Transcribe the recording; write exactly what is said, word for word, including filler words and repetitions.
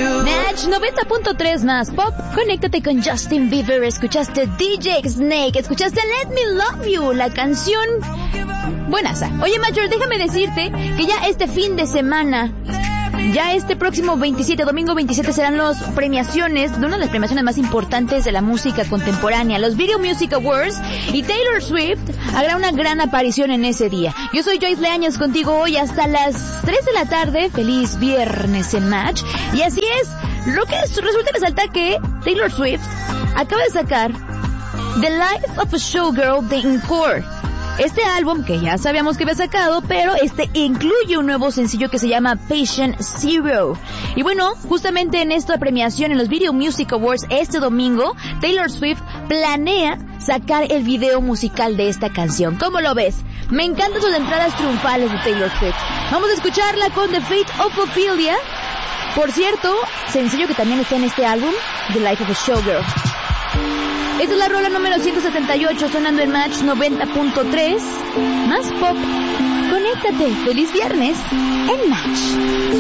Match noventa punto tres más pop. Conéctate con Justin Bieber. Escuchaste D J Snake. Escuchaste Let Me Love You, la canción buenaza. Oye, Major, déjame decirte que ya este fin de semana, ya este próximo veintisiete, domingo veintisiete, serán las premiaciones, de una de las premiaciones más importantes de la música contemporánea, los Video Music Awards, y Taylor Swift hará una gran aparición en ese día. Yo soy Joyce Leaños, contigo hoy hasta las tres de la tarde. Feliz viernes en Match. Y así es, lo que es, resulta resaltar que Taylor Swift acaba de sacar The Life of a Showgirl de Encore. Este álbum, que ya sabíamos que había sacado, pero este incluye un nuevo sencillo que se llama Patient Zero. Y bueno, justamente en esta premiación, en los Video Music Awards, este domingo, Taylor Swift planea sacar el video musical de esta canción. ¿Cómo lo ves? Me encantan sus entradas triunfales de Taylor Swift. Vamos a escucharla con The Fate of Ophelia. Por cierto, sencillo que también está en este álbum, The Life of a Showgirl. Esta es la rola número ciento setenta y ocho, sonando en Match noventa punto tres. Más pop. Conéctate. Feliz viernes en Match.